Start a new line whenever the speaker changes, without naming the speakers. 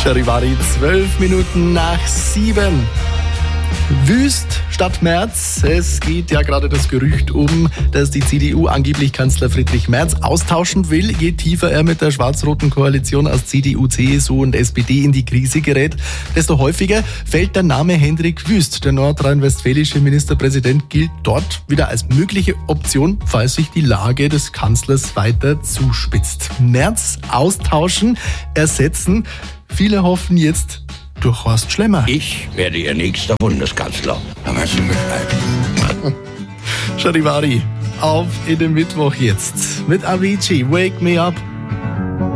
Charivari, 12 Minuten nach 7. Wüst statt Merz. Es geht ja gerade das Gerücht um, dass die CDU angeblich Kanzler Friedrich Merz austauschen will. Je tiefer er mit der schwarz-roten Koalition aus CDU, CSU und SPD in die Krise gerät, desto häufiger fällt der Name Hendrik Wüst. Der nordrhein-westfälische Ministerpräsident gilt dort wieder als mögliche Option, falls sich die Lage des Kanzlers weiter zuspitzt. Merz austauschen, ersetzen. Viele hoffen jetzt durch Horst Schlemmer.
Ich werde Ihr nächster Bundeskanzler. Haben Sie Bescheid.
Charivari, auf in den Mittwoch jetzt mit Avicii, Wake Me Up.